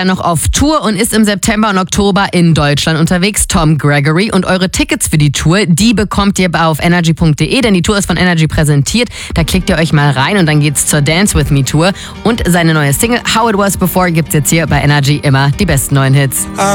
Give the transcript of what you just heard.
noch auf Tour und ist im September und Oktober in Deutschland unterwegs, Tom Gregory. Und eure Tickets für die Tour, die bekommt ihr auf energy.de, denn die Tour ist von Energy präsentiert. Da klickt ihr euch mal rein und dann geht's zur Dance With Me Tour. Und seine neue Single How It Was Before gibt's jetzt hier bei Energy immer die besten neuen Hits.